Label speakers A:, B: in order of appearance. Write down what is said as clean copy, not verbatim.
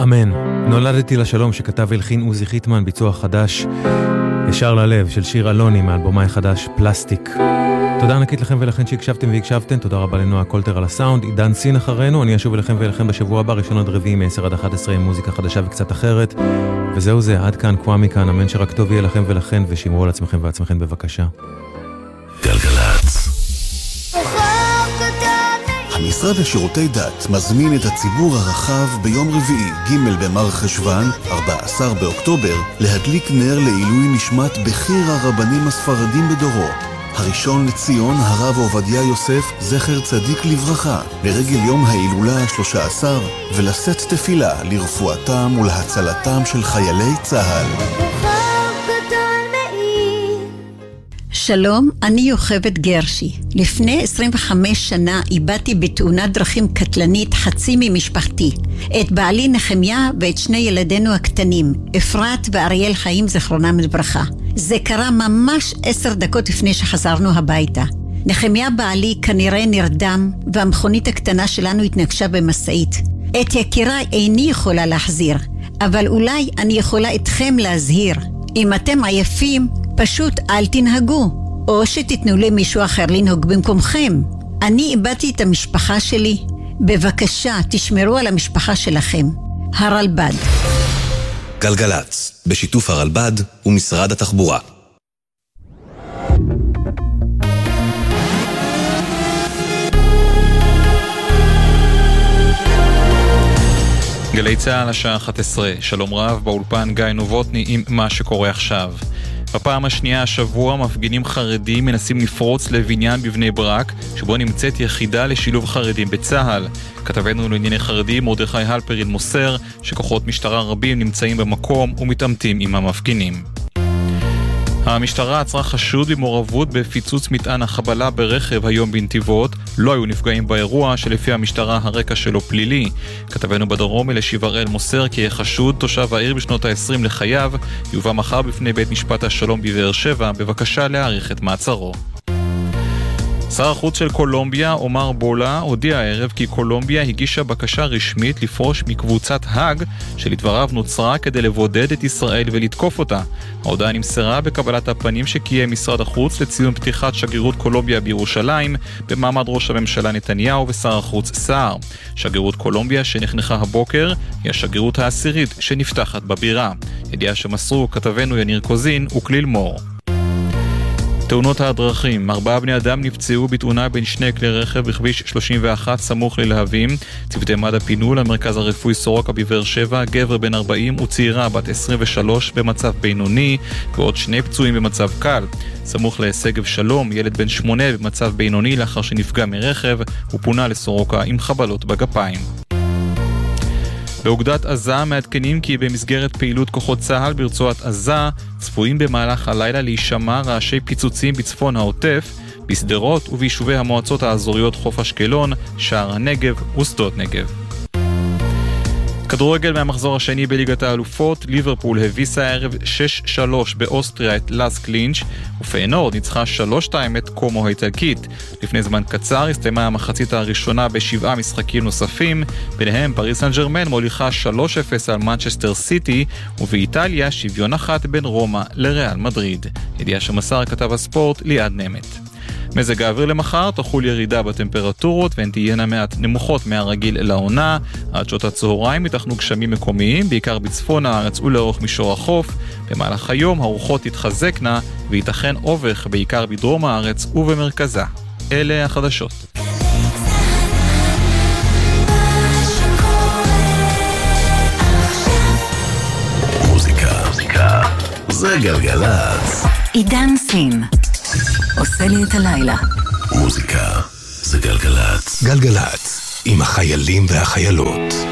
A: אמן. נולדתי לשלום שכתב והלחין עוזי חיטמן, ביצוע חדש ישר ללב של שיר אלוני מאלבומי חדש פלסטיק. תודה ענקית לכם ולכן שהקשבתם והקשבתם. תודה רבה לנועה קולטר על הסאונד. עידן סין אחרינו. אני אשוב אליכם ואליכם בשבוע הבא, ראשון עד רביעי מ-10 עד 11 עם מוזיקה חדשה וקצת אחרת. וזהו זה, עד כאן, קוואמי כאן. אמן שרק טוב יהיה לכם ולכן, ושמרו על עצמכם ועצמכם בבקשה.
B: גלגלצ. המשרד לשירותי דת מזמין את הציבור הרחב ביום רביעי ג' במר חשוון 14 באוקטובר להדליק נר לעילוי נשמת בכיר הרבנים הספרדים בדורו, הראשון לציון הרב עובדיה יוסף זכר צדיק לברכה, לרגל יום ההילולה ה-13, ולשאת תפילה לרפואתם ולהצלתם של חיילי צה"ל.
C: שלום, אני יוכבד גרשי. לפני 25 שנה איבדתי בתאונת דרכים קטלנית חצי ממשפחתי, את בעלי נחמיה ואת שני ילדינו הקטנים, אפרת ואריאל חיים זכרונם לברכה. זה קרה ממש 10 דקות לפני שחזרנו הביתה. נחמיה בעלי כנראה נרדם והמכונית הקטנה שלנו התנגשה במסעית. את יקיריי איני יכולה להחזיר, אבל אולי אני יכולה אתכם להזהיר. אם אתם עייפים, פשוט אל תנהגו, או שתתנו למישהו אחר לנהוג במקומכם. אני איבדתי את המשפחה שלי. בבקשה, תשמרו על המשפחה שלכם. הרלב"ד.
D: גלגלצ, בשיתוף הרלב"ד ומשרד התחבורה.
E: גלי צהל השעה 11, שלום רב, באולפן גיא נובוטני עם מה שקורה עכשיו. בפעם השנייה השבוע מפגינים חרדים מנסים לפרוץ לבניין בבני ברק, שבו נמצאת יחידה לשילוב חרדים בצהל. כתבנו לענייני חרדים מרדכי הלפרין מוסר שכוחות משטרה רבים נמצאים במקום ומתעמתים עם המפגינים. המשטרה עצרה חשוד במעורבות בפיצוץ מטען החבלה ברכב היום בנתיבות. לא היו נפגעים באירוע שלפי המשטרה הרקע שלו פלילי. כתבנו בדרום אלישיב הראל מוסר כי החשוד, תושב העיר בשנות ה-20 לחייו, יובא מחר בפני בית משפט השלום בבאר שבע בבקשה להאריך את מעצרו. שר החוץ של קולומביה, עומר בולה, הודיע הערב כי קולומביה הגישה בקשה רשמית לפרוש מקבוצת האג, שלדבריו נוצרה כדי לבודד את ישראל ולתקוף אותה. ההודעה נמסרה בקבלת הפנים שקיים משרד החוץ לציון פתיחת שגרירות קולומביה בירושלים, במעמד ראש הממשלה נתניהו ושר החוץ סער. שגרירות קולומביה שנחנכה הבוקר היא השגרירות העשירית שנפתחת בבירה. ידיעה שמסרו כתבנו יניר קוזין וכליל מור. תאונות הדרכים, 4 בני אדם נפצעו בתאונה בין שני כלי רכב בכביש 31 סמוך ללהבים. צוותי מד"א פינו למרכז הרפואי סורוקה בבאר שבע, גבר בן 40 וצעירה בת 23 במצב בינוני, ועוד 2 פצועים במצב קל. סמוך לשגב שלום, ילד בן 8 במצב בינוני לאחר שנפגע מרכב, הוא פונה לסורוקה עם חבלות בגפיים. באוגדת עזה מעדכנים כי במסגרת פעילות כוחות צה"ל ברצועת עזה צפויים במהלך הלילה להישמע רעשי פיצוצים בצפון העוטף, בסדרות וביישובי המועצות האזוריות חוף אשקלון, שער הנגב ושדות נגב. כדורגל מהמחזור השני בליגת האלופות, ליברפול הביסה הערב 6-3 באוסטריה את לס קלינץ' ופיינורד ניצחה 3-2 את קומו האיטלקית. לפני זמן קצר הסתיימה המחצית הראשונה ב7 משחקים נוספים, ביניהם פריס סן ז'רמן מוליכה 3-0 על מנצ'סטר סיטי, ובאיטליה שוויון 1 בין רומא לריאל מדריד. ידיעה שמסר כתב הספורט ליעד נמת. מזג האוויר למחר תחול ירידה בטמפרטורות והן תהיינה מעט נמוכות מהרגיל לעונה. עד שעות הצהריים ייתכנו גשמים מקומיים, בעיקר בצפון הארץ ולאורך מישור החוף. במהלך היום הרוחות תתחזקנה וייתכן אובך בעיקר בדרום הארץ ובמרכזה. אלה החדשות.
B: מוזיקה זה גלגלצ.
F: עידן סין עושה לי את הלילה.
B: מוזיקה זה גלגלצ. גלגלצ עם החיילים והחיילות.